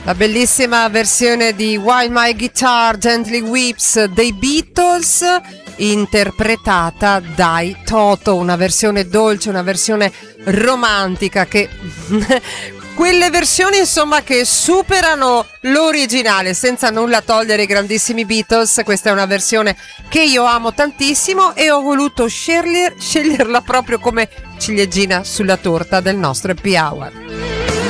La bellissima versione di While My Guitar Gently Weeps dei Beatles, interpretata dai Toto, una versione dolce, una versione romantica che quelle versioni insomma che superano l'originale senza nulla togliere ai grandissimi Beatles. Questa è una versione che io amo tantissimo e ho voluto sceglierla proprio come ciliegina sulla torta del nostro Happy Hour.